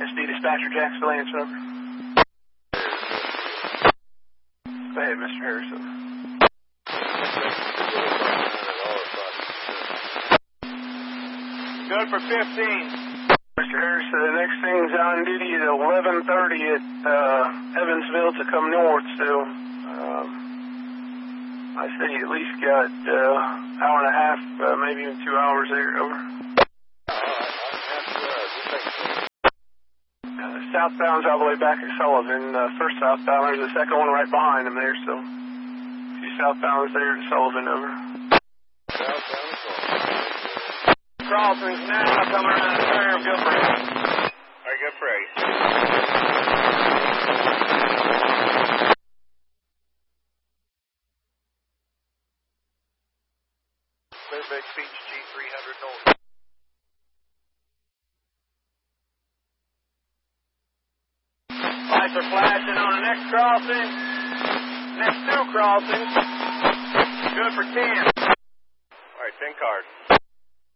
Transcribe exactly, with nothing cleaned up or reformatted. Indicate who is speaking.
Speaker 1: S D dispatcher, Jacksonville, answer over. Go ahead, Mister Harrison.
Speaker 2: Good for fifteen.
Speaker 1: Mister Harrison, the next thing's on duty at eleven thirty at uh, Evansville to come north, so um, I say you at least got an uh, hour and a half, uh, maybe even two hours there, over. Uh, southbound's all the way back at Sullivan. Uh, first southbound, there's a second one right behind him there, so two southbounds there to Sullivan, over.
Speaker 2: Crossings now, coming around the curve, good for eight. All right, good for eight. Clearback Beach, G three hundred north. Lights are flashing on the next crossing. Next two crossings. Good for ten. All right, ten cars.